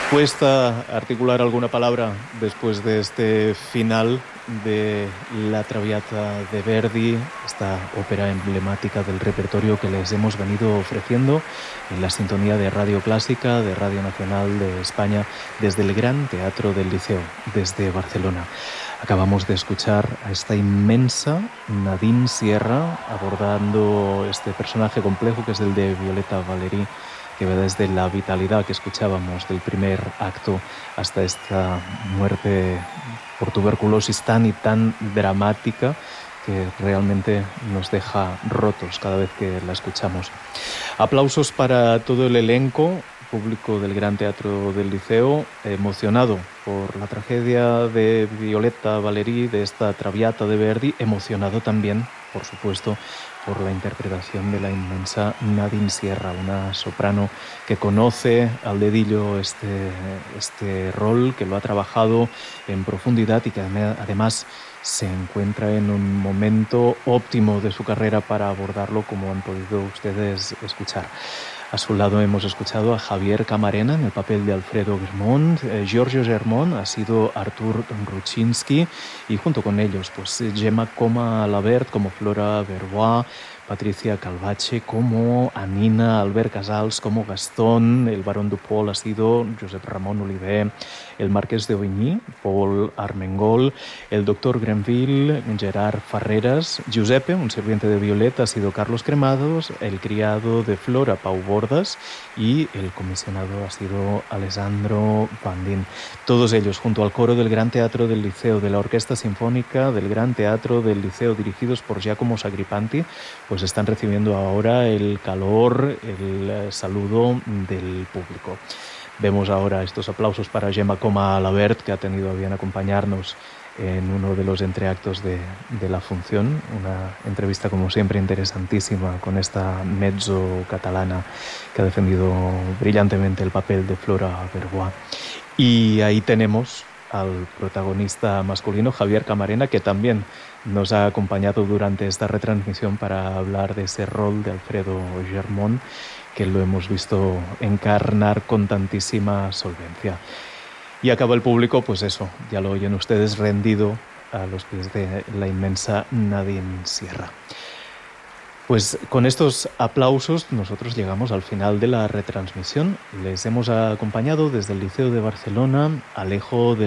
Cuesta articular alguna palabra después de este final de La Traviata de Verdi, esta ópera emblemática del repertorio que les hemos venido ofreciendo en la sintonía de Radio Clásica, de Radio Nacional de España, desde el Gran Teatro del Liceo, desde Barcelona. Acabamos de escuchar a esta inmensa Nadine Sierra abordando este personaje complejo que es el de Violeta Valéry, que va desde la vitalidad que escuchábamos del primer acto hasta esta muerte por tuberculosis tan y tan dramática que realmente nos deja rotos cada vez que la escuchamos. Aplausos para todo el elenco, público del Gran Teatro del Liceo, emocionado por la tragedia de Violeta Valéry, de esta Traviata de Verdi, emocionado también, por supuesto, por la interpretación de la inmensa Nadine Sierra, una soprano que conoce al dedillo este rol, que lo ha trabajado en profundidad y que además se encuentra en un momento óptimo de su carrera para abordarlo, como han podido ustedes escuchar. A su lado hemos escuchado a Javier Camarena en el papel de Alfredo Germont, Giorgio Germont ha sido Artur Ruczynski y junto con ellos pues Gemma Coma-Alabert como Flora Berbois, Patricia Calvache como Anina, Albert Casals como Gastón, el barón Dupol ha sido Josep Ramon Oliver, el marqués de Oigny, Paul Armengol, el doctor Grenville, Gerard Farreras, Giuseppe, un sirviente de Violeta, ha sido Carlos Cremados, el criado de Flora, Pau Bordas, y el comisionado ha sido Alessandro Bandin. Todos ellos, junto al coro del Gran Teatro del Liceo, de la Orquesta Sinfónica del Gran Teatro del Liceo, dirigidos por Giacomo Sagripanti, pues están recibiendo ahora el calor, el saludo del público. Vemos ahora estos aplausos para Gemma Coma-Alabert, que ha tenido a bien acompañarnos en uno de los entreactos de la función. Una entrevista, como siempre, interesantísima con esta mezzo catalana que ha defendido brillantemente el papel de Flora Berbois. Y ahí tenemos al protagonista masculino, Javier Camarena, que también nos ha acompañado durante esta retransmisión para hablar de ese rol de Alfredo Germont, que lo hemos visto encarnar con tantísima solvencia. Y acaba el público, pues eso, ya lo oyen ustedes, rendido a los pies de la inmensa Nadine Sierra. Pues con estos aplausos nosotros llegamos al final de la retransmisión. Les hemos acompañado desde el Liceo de Barcelona, Alejo de